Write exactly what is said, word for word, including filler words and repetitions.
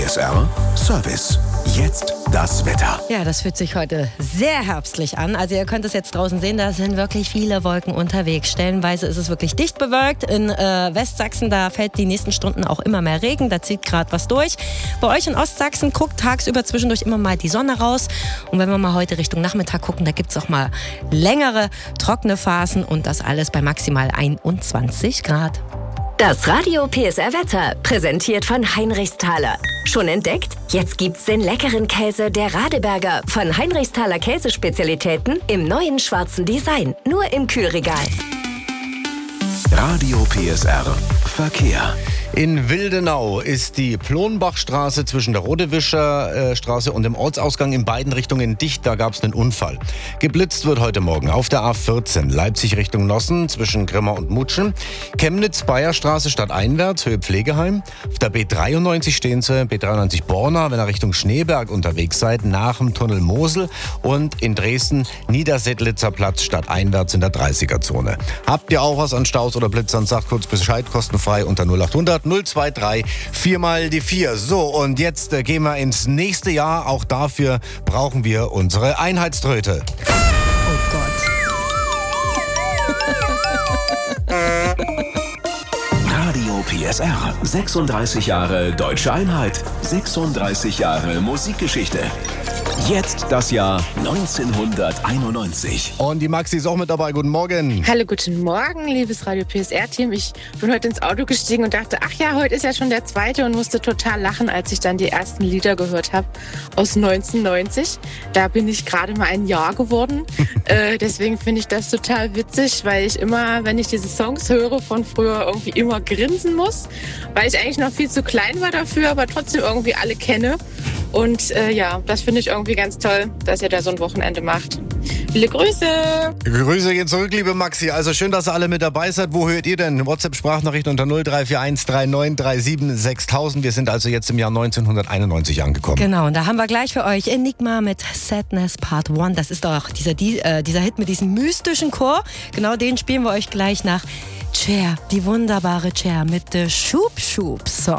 S R Service. Jetzt das Wetter. Ja, das fühlt sich heute sehr herbstlich an. Also ihr könnt es jetzt draußen sehen, da sind wirklich viele Wolken unterwegs. Stellenweise ist es wirklich dicht bewölkt. In äh, Westsachsen, da fällt die nächsten Stunden auch immer mehr Regen. Da zieht gerade was durch. Bei euch in Ostsachsen guckt tagsüber zwischendurch immer mal die Sonne raus. Und wenn wir mal heute Richtung Nachmittag gucken, da gibt es auch mal längere, trockene Phasen. Und das alles bei maximal einundzwanzig Grad. Das Radio P S R Wetter, präsentiert von Heinrichsthaler. Schon entdeckt? Jetzt gibt's den leckeren Käse der Radeberger von Heinrichsthaler Käsespezialitäten im neuen schwarzen Design. Nur im Kühlregal. Radio P S R Verkehr. In Wildenau ist die Plonbachstraße zwischen der Rodewischer äh, Straße und dem Ortsausgang in beiden Richtungen dicht. Da gab es einen Unfall. Geblitzt wird heute Morgen auf der A vierzehn Leipzig Richtung Nossen zwischen Grimma und Mutschen. Chemnitz-Bayer-Straße stadteinwärts, Höhe Pflegeheim. Auf der B dreiundneunzig stehen Sie, B dreiundneunzig Borna, wenn ihr Richtung Schneeberg unterwegs seid, nach dem Tunnel Mosel. Und in Dresden Niedersedlitzer Platz stadteinwärts in der dreißiger-Zone. Habt ihr auch was an Staus oder Blitzern? Sagt kurz Bescheid, kostenfrei unter null achthundert null zwei drei vier mal die vier. So, und jetzt äh, gehen wir ins nächste Jahr. Auch dafür brauchen wir unsere Einheitströte. Oh Gott. Radio P S R. sechsunddreißig Jahre Deutsche Einheit. sechsunddreißig Jahre Musikgeschichte. Jetzt das Jahr neunzehnhunderteinundneunzig. Und die Maxi ist auch mit dabei. Guten Morgen. Hallo, guten Morgen, liebes Radio P S R-Team. Ich bin heute ins Auto gestiegen und dachte, ach ja, heute ist ja schon der zweite, und musste total lachen, als ich dann die ersten Lieder gehört habe aus neunzehnhundertneunzig. Da bin ich gerade mal ein Jahr geworden. äh, deswegen finde ich das total witzig, weil ich immer, wenn ich diese Songs höre von früher, irgendwie immer grinsen muss, weil ich eigentlich noch viel zu klein war dafür, aber trotzdem irgendwie alle kenne. Und äh, ja, das finde ich irgendwie ganz toll, dass ihr da so ein Wochenende macht. Viele Grüße! Grüße gehen zurück, liebe Maxi. Also schön, dass ihr alle mit dabei seid. Wo hört ihr denn? WhatsApp-Sprachnachricht unter null drei vier eins drei neun drei sieben sechstausend. Wir sind also jetzt im Jahr neunzehnhunderteinundneunzig angekommen. Genau, und da haben wir gleich für euch Enigma mit Sadness Part eins. Das ist doch dieser, die, äh, dieser Hit mit diesem mystischen Chor. Genau den spielen wir euch gleich nach Cher, die wunderbare Cher mit The Schub Schub Song.